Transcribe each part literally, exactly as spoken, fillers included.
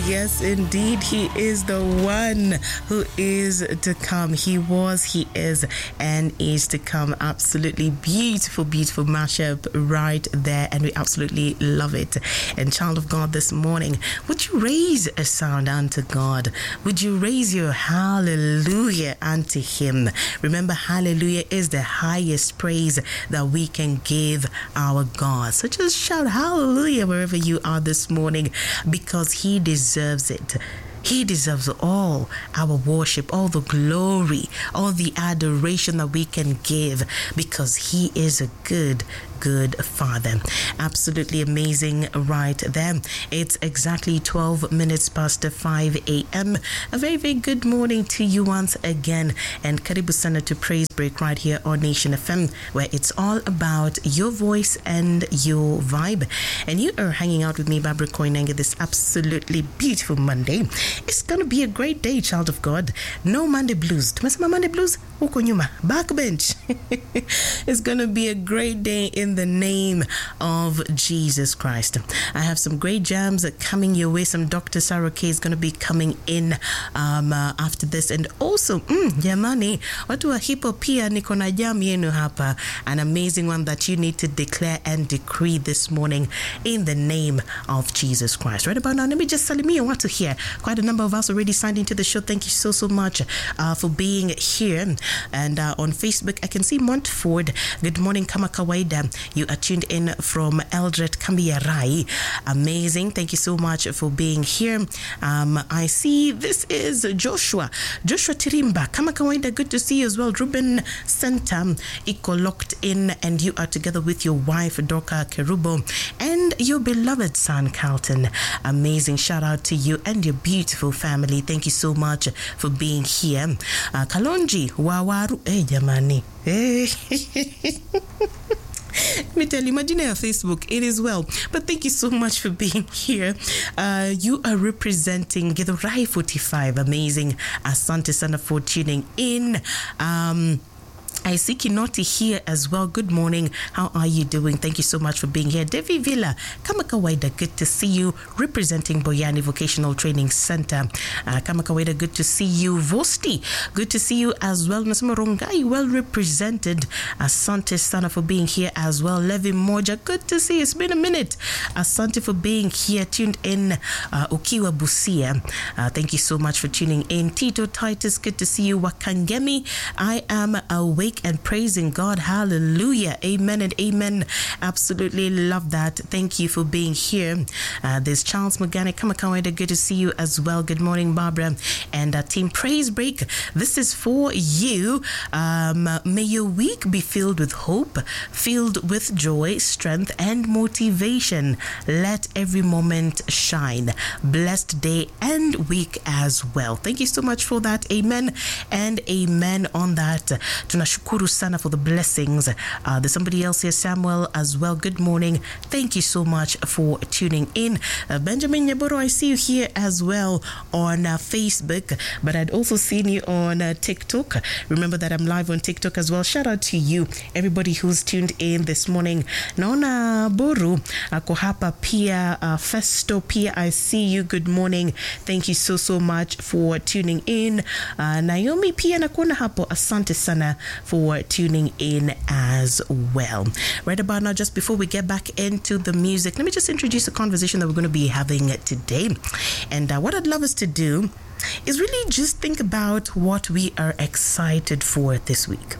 yes, indeed, he is the one who is to come. He was, he is, and is to come. Absolutely beautiful, beautiful mashup right there, and we absolutely love it. And child of God, this morning, would you raise a sound unto God? Would you raise your hallelujah unto him? Remember, hallelujah is the highest praise that we can give our God. So just shout hallelujah wherever you are this morning, because he deserves it. He deserves all our worship, all the glory, all the adoration that we can give, because he is a good, good Father. Absolutely amazing right there. It's exactly twelve minutes past five a.m. A very, very good morning to you once again. And Karibu Sana to Praise Break right here on Nation F M, where it's all about your voice and your vibe. And you are hanging out with me, Barbara Koinange, this absolutely beautiful Monday. It's going to be a great day, child of God. No Monday blues. Tumesema Monday blues? Huko nyuma. Backbench. It's going to be a great day in the name of Jesus Christ. I have some great jams coming your way. Some Doctor Sarah K is going to be coming in um, uh, after this. And also, mm, jamani, watu wa hip hop pia niko na jam yenu hapa. An amazing one that you need to declare and decree this morning in the name of Jesus Christ. Right about now, let me just salimia watu here. Quite a number of us already signed into the show. Thank you so, so much uh, for being here. And uh, on Facebook, I can see Montford. Good morning, kama kawaida. You are tuned in from Eldred Kambiarai. Amazing. Thank you so much for being here. Um, I see this is Joshua. Joshua Tirimba. Kama kawaida, good to see you as well. Ruben Senta, Iko locked in, and you are together with your wife, Doka Kerubo, and your beloved son, Carlton. Amazing. Shout out to you and your beautiful family. Thank you so much for being here. Uh, Kalonji, Wawaru. Hey, jamani. Hey. Let me tell you, imagine your Facebook, it is well. But thank you so much for being here. Uh, you are representing Githurai forty-five. Amazing. Asante sana for tuning in. Um... I see Kinoti here as well. Good morning. How are you doing? Thank you so much for being here. Devi Villa, kama kawaida, good to see you, representing Boyani Vocational Training Center. Uh, kama kawaida, good to see you. Vosti, good to see you as well. Nasema Rongai, well represented. Asante sana for being here as well. Levi Moja, good to see you. It's been a minute. Asante for being here, tuned in. Uh, Ukiwa Busia, uh, thank you so much for tuning in. Tito Titus, good to see you. Wakangemi, I am awake and praising God. Hallelujah. Amen and amen. Absolutely love that. Thank you for being here. Uh, there's Charles Mogani. Kama kawaida, good to see you as well. Good morning, Barbara. And uh, Team Praise Break, this is for you. Um, may your week be filled with hope, filled with joy, strength, and motivation. Let every moment shine. Blessed day and week as well. Thank you so much for that. Amen and amen on that. Tunashukuru sana for the blessings. Uh, there's somebody else here, Samuel, as well. Good morning. Thank you so much for tuning in. Uh, Benjamin Nyaboro, I see you here as well on uh, Facebook, but I'd also seen you on uh, TikTok. Remember that I'm live on TikTok as well. Shout out to you, everybody who's tuned in this morning. Naona Boru, ako hapa pia, uh, Festo pia, I see you. Good morning. Thank you so, so much for tuning in. Uh, Naomi pia nakuona hapo. Asante sana for tuning in as well. Right about now, just before we get back into the music, let me just introduce a conversation that we're going to be having today. And uh, what I'd love us to do is really just think about what we are excited for this week.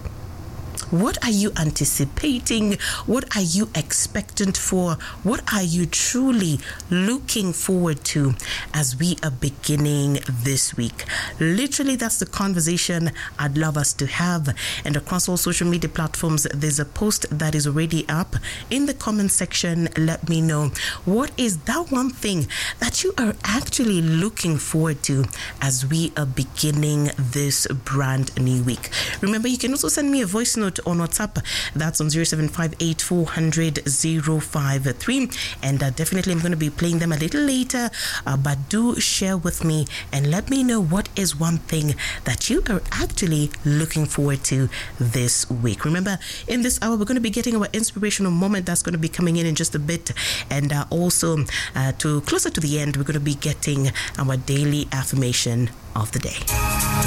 What are you anticipating? What are you expectant for? What are you truly looking forward to as we are beginning this week? Literally, that's the conversation I'd love us to have. And across all social media platforms, there's a post that is already up. In the comment section, let me know, what is that one thing that you are actually looking forward to as we are beginning this brand new week? Remember, you can also send me a voice note on WhatsApp. That's on zero seven five eight four hundred zero five three. And uh, definitely I'm going to be playing them a little later. Uh, but do share with me and let me know what is one thing that you are actually looking forward to this week. Remember, in this hour, we're going to be getting our inspirational moment that's going to be coming in in just a bit. And uh, also, uh, to closer to the end, we're going to be getting our daily affirmation of the day.